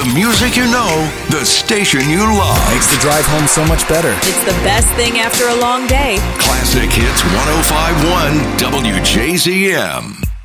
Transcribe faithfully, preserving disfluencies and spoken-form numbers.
The music you know, the station you love. Makes the drive home so much better. It's the best thing after a long day. Classic Hits one oh five point one W J Z M.